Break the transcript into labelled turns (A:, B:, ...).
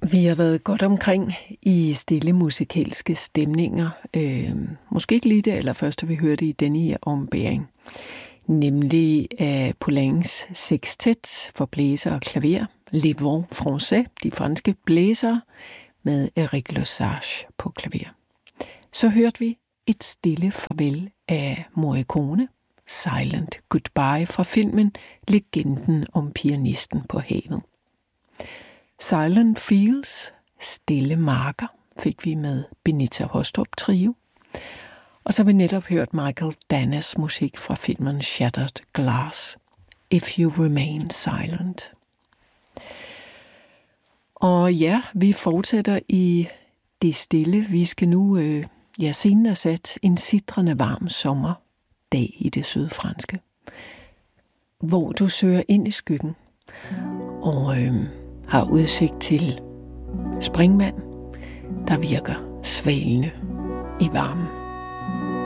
A: Vi har været godt omkring i stille musikalske stemninger. Måske ikke lige det allerførste, vi hørte i denne her ombæring. Nemlig af Poulencs sextet for blæser og klaver, Les Vents Français, de franske blæsere, med Eric Lesage på klaver. Så hørte vi et stille farvel af Morricone, Silent Goodbye fra filmen Legenden om pianisten på havet. Silent Fields, stille marker, fik vi med Benita Hostrup Trio. Og så har vi netop hørt Michael Dannas musik fra filmen Shattered Glass, If You Remain Silent. Og ja, vi fortsætter i det stille. Vi skal nu, scenen er sat en sitrende varm sommerdag i det sydfranske, hvor du søger ind i skyggen og har udsigt til springvand, der virker svalende i varmen.